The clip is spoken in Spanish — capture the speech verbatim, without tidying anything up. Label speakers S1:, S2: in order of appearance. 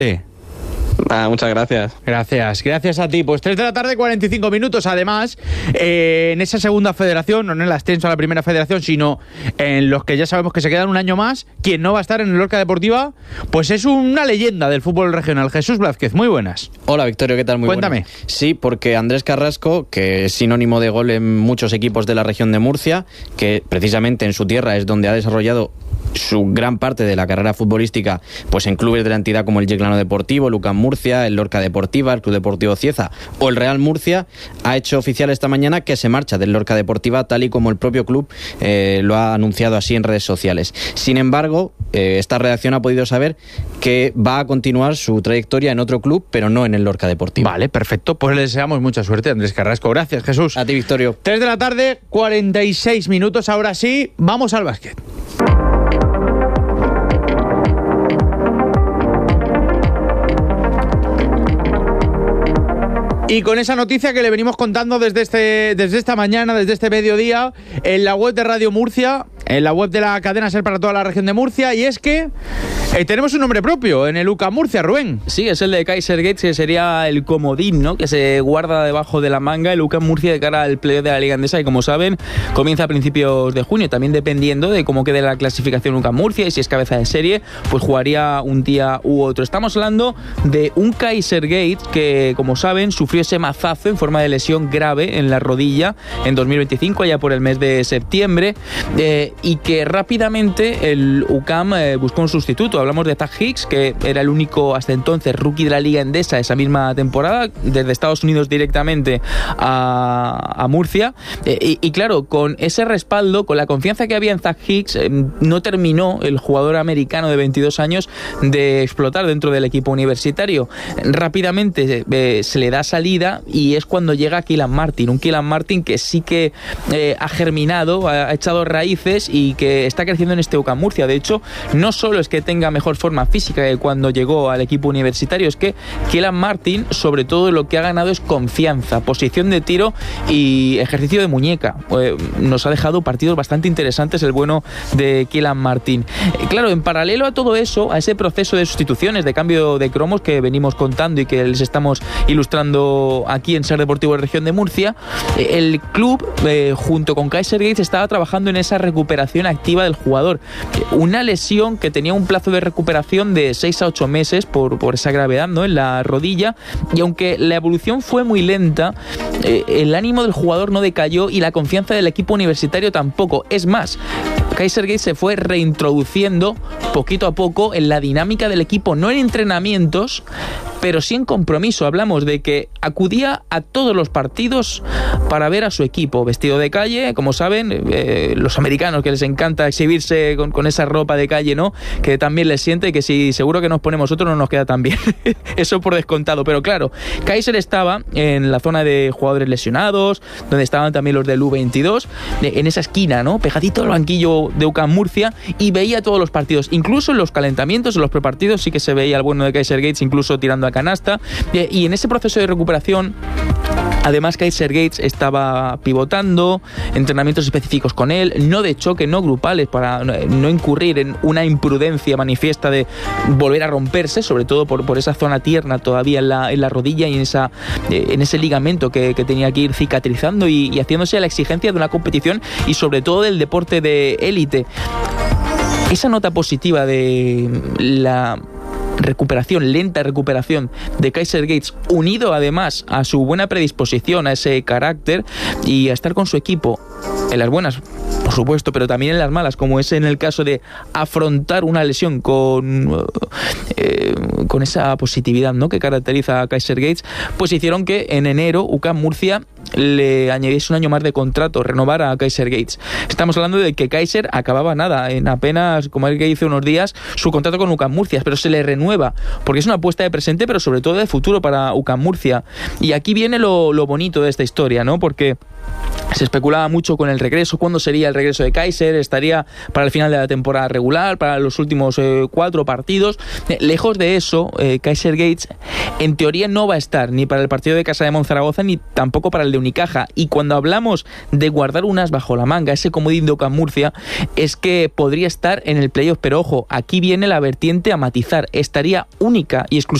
S1: Sí.
S2: Ah, muchas gracias.
S1: Gracias, gracias a ti. Pues tres de la tarde, cuarenta y cinco minutos. Además, eh, en esa segunda federación, no en el ascenso a la primera federación, sino en los que ya sabemos que se quedan un año más, quien no va a estar en el Lorca Deportiva, pues es una leyenda del fútbol regional. Jesús Blázquez, muy buenas.
S3: Hola, Victorio, ¿qué tal? Muy
S1: Cuéntame.
S3: buenas. Sí, porque Andrés Carrasco, que es sinónimo de gol en muchos equipos de la región de Murcia, que precisamente en su tierra es donde ha desarrollado su gran parte de la carrera futbolística, pues en clubes de la entidad como el Yeclano Deportivo, el UCAM Murcia, el Lorca Deportiva, el Club Deportivo Cieza o el Real Murcia, ha hecho oficial esta mañana que se marcha del Lorca Deportiva, tal y como el propio club eh, lo ha anunciado así en redes sociales. Sin embargo, eh, esta redacción ha podido saber que va a continuar su trayectoria en otro club, pero no en el Lorca Deportivo.
S1: Vale, perfecto. Pues le deseamos mucha suerte a Andrés Carrasco. Gracias, Jesús.
S3: A ti, Victorio.
S1: tres de la tarde, cuarenta y seis minutos. Ahora sí, vamos al básquet. Y con esa noticia que le venimos contando desde, este, desde esta mañana, desde este mediodía, en la web de Radio Murcia, en la web de la cadena SER para toda la región de Murcia, y es que eh, tenemos un nombre propio en el UCAM Murcia, Rubén.
S4: Sí, es el de Kaiser Gates, que sería el comodín, ¿no?, que se guarda debajo de la manga el UCAM Murcia de cara al playoff de la Liga Endesa, y como saben, comienza a principios de junio, también dependiendo de cómo quede la clasificación UCAM Murcia, y si es cabeza de serie, pues jugaría un día u otro. Estamos hablando de un Kaiser Gates que, como saben, sufrió ese mazazo en forma de lesión grave en la rodilla en dos mil veinticinco, allá por el mes de septiembre, eh, y que rápidamente el UCAM eh, buscó un sustituto. Hablamos de Zach Hicks, que era el único hasta entonces rookie de la Liga Endesa esa misma temporada, desde Estados Unidos directamente a, a Murcia, eh, y, y claro, con ese respaldo, con la confianza que había en Zach Hicks, eh, no terminó el jugador americano de veintidós años de explotar dentro del equipo universitario. Rápidamente eh, se le da salida, y es cuando llega Kylian Martin, un Kylian Martin que sí que eh, ha germinado, ha, ha echado raíces y que está creciendo en este UCAM Murcia. De hecho, no solo es que tenga mejor forma física que cuando llegó al equipo universitario, es que Kylian Martin, sobre todo, lo que ha ganado es confianza, posición de tiro y ejercicio de muñeca. Eh, nos ha dejado partidos bastante interesantes el bueno de Kylian Martin. Eh, claro, en paralelo a todo eso, a ese proceso de sustituciones, de cambio de cromos que venimos contando y que les estamos ilustrando aquí en SER Deportivo de Región de Murcia, el club eh, junto con Kaiser Gates estaba trabajando en esa recuperación activa del jugador. Una lesión que tenía un plazo de recuperación de seis a ocho meses por, por esa gravedad, ¿no?, en la rodilla, y aunque la evolución fue muy lenta, eh, el ánimo del jugador no decayó y la confianza del equipo universitario tampoco. Es más, Kaiser Gates se fue reintroduciendo poquito a poco en la dinámica del equipo, no en entrenamientos, pero sí en compromiso. Hablamos de que acudía a todos los partidos para ver a su equipo, vestido de calle, como saben, eh, los americanos, que les encanta exhibirse con, con esa ropa de calle, ¿no?, que también les siente, que si seguro que nos ponemos otro no nos queda tan bien. Eso por descontado. Pero claro, Kaiser estaba en la zona de jugadores lesionados, donde estaban también los del U veintidós, en esa esquina, ¿no?, pegadito al banquillo de UCAM Murcia, y veía todos los partidos, incluso en los calentamientos, en los prepartidos sí que se veía al bueno de Kaiser Gates incluso tirando a canasta, y en ese proceso de recuperación, además, Kaiser Gates estaba pivotando, entrenamientos específicos con él, no de choque, no grupales, para no incurrir en una imprudencia manifiesta de volver a romperse, sobre todo por, por esa zona tierna todavía en la, en la rodilla y en, esa, en ese ligamento que, que tenía que ir cicatrizando y, y haciéndose a la exigencia de una competición y sobre todo del deporte de élite. Esa nota positiva de la recuperación, lenta recuperación de Kaiser Gates, unido además a su buena predisposición, a ese carácter y a estar con su equipo en las buenas, por supuesto, pero también en las malas, como es en el caso de afrontar una lesión con, eh, con esa positividad, ¿no?, que caracteriza a Kaiser Gates, pues hicieron que en enero UCAM Murcia le añadiese un año más de contrato, renovara a Kaiser Gates. Estamos hablando de que Kaiser acababa nada, en apenas, como el que hizo unos días, su contrato con UCAM Murcia, pero se le renueva, porque es una apuesta de presente, pero sobre todo de futuro para UCAM Murcia. Y aquí viene lo, lo bonito de esta historia, ¿no?, porque se especulaba mucho con el regreso, cuándo sería el regreso de Kaiser, estaría para el final de la temporada regular, para los últimos eh, cuatro partidos. Eh, lejos de eso, eh, Kaiser Gates en teoría no va a estar ni para el partido de Casa de Monzaragoza ni tampoco para el de Unicaja. Y cuando hablamos de guardar unas bajo la manga, ese comodín de UCAM Murcia, es que podría estar en el playoff, pero ojo, aquí viene la vertiente a matizar, estaría única y exclusivamente